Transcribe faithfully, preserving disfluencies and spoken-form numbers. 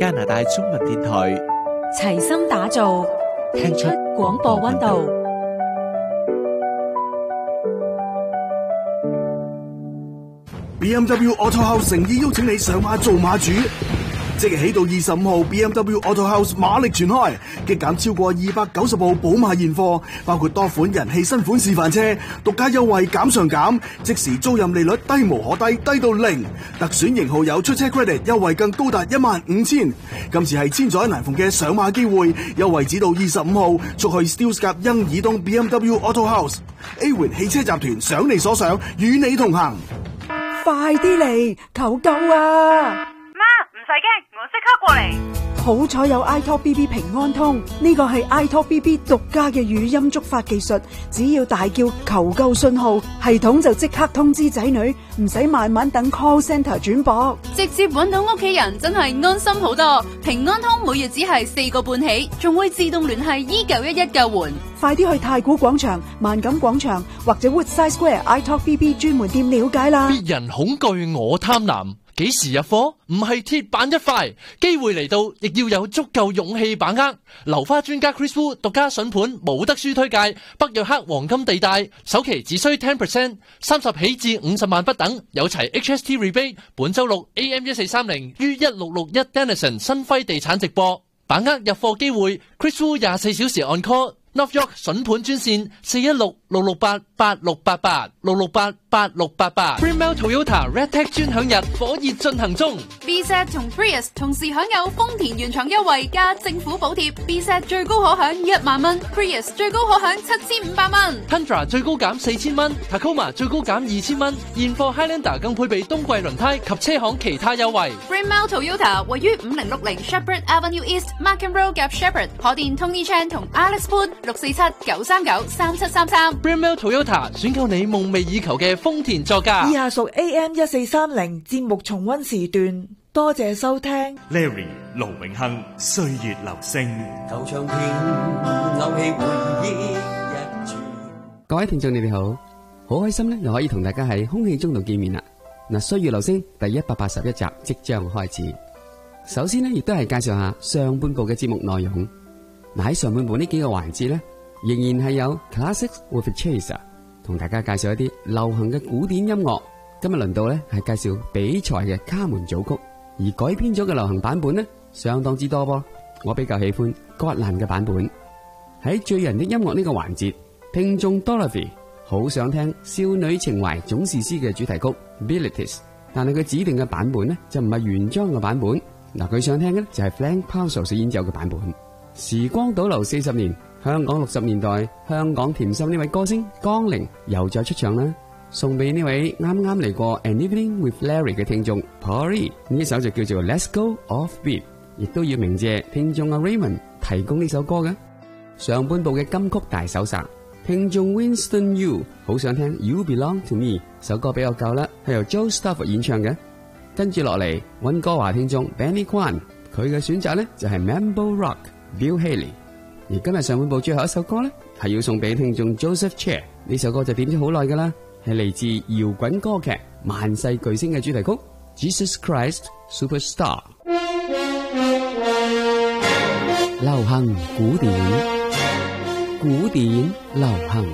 加拿大中文電台， 齊心打造，聽出廣播溫度。 B M W Auto House 誠意邀請你上馬做馬主，即日起到二十五號 B M W Auto House 馬力全開，激減超過二百九十部寶馬現貨，包括多款人氣新款示範車，獨家優惠減上減，即時租賃利率低無可低，低到零，特選型號有出車 credit 優惠更高達一萬五千。今次係千載難逢嘅上馬機會，優惠只到二十五號，速去 Steeles 甲欣怡東 B M W Auto House。A 元汽車集團想你所想，與你同行。 快啲嚟，求救啊！ 媽，唔使驚，我即刻過嚟。 好彩有 iTalk B B 平安通，呢個係 iTalk B B 獨家嘅語音觸發技術，只要大叫求救信號，系統就即刻通知仔女，唔使慢慢等 call center 轉駁， 直接揾到屋企人，真係安心好多。平安通每月只係四個半起，仲會自動聯繫一九一一救援。 快啲去太古廣場、萬錦廣場或者 Woodside Square iTalk B B 專門店了解啦。 別人恐懼我貪婪，幾時入貨？唔係鐵板一塊，機會嚟到，亦要有足夠勇氣把握。樓花專家 Chris Wu 獨家筍盤冇得輸推介，北約克黃金地帶，首期只需 百分之十，三十起至五十萬不等，有齊 H S T rebate。本周六 A M 一四三零於一六六一 Denison 新輝地產直播，把握入貨機會。Chris Wu 廿四小時 on call。North York 筍盤專線四一六六六八八六八八六六八八六八八。Greenmelt Toyota Red Tag 專享日火熱進行中。 B Z 同 Prius 同時享有豐田原廠優惠加政府補貼 ，B Z 最高可享一萬蚊 ，Prius 最高可享七千五百蚊 ，Tundra 最高減四千蚊 ，Tacoma 最高減二千蚊。現貨 Highlander 更配備冬季輪胎及車行其他優惠。 Greenmelt Toyota 位於五零六零 Shepherd Avenue East、Markham Road 夾 Shepherd， 可電 Tony Chan 同 Alex Poon。六四七九三九三七三三 Greenmelt Toyota 選購你夢寐以求嘅豐田座駕。 以下屬 A M 一四三零節目重溫時段，多謝收聽。 Larry 盧永亨歲月留聲， 舊唱片勾起回憶一串。 各位聽眾你哋好，好開心咧，又可以同大家喺空氣中度見面啦。嗱，歲月留聲第一百八十一集即將開始。首先咧，亦都係介紹下上半部嘅節目內容。嗱，喺上半部呢幾個環節咧，仍然係有 Classics with a Chaser 同大家介紹一啲流行嘅古典音樂。今日輪到咧係介紹比賽嘅卡門組曲，而改編咗嘅流行版本呢，相當之多噃。我比較喜歡葛蘭嘅版本。喺醉人的音樂呢個環節，聽眾 Dorothy 好想聽少女情懷總是詩嘅主題曲 Abilities， 但係佢指定嘅版本呢就唔係原裝嘅版本。嗱，佢想聽嘅就係 Frank Parsons 演奏嘅版本。時光倒流四十年，香港六十年代香港甜心呢位歌星江玲又再出場啦，送俾呢位啱啱嚟過 An Evening with Larry 嘅聽眾 Paul， 呢首就叫做 Let's Go Off Beat， 亦都要鳴謝聽眾阿 Raymond 提供呢首歌嘅。上半部嘅金曲大搜索，聽眾 Winston You 好想聽 You Belong to Me， 首歌比較舊啦，係由 Joe Stafford 演唱嘅。跟住落嚟溫哥華聽眾 Benny Kwan， 佢嘅選擇呢就係 Mambo Rock。Bill Haley， 而今日上半部最後一首歌呢，係要送俾聽眾 Joseph Chair， 呢首歌就點咗好耐噶啦，係嚟自搖滾歌劇《萬世巨星》嘅主題曲 Jesus Christ Superstar。 流行古典，古典流行。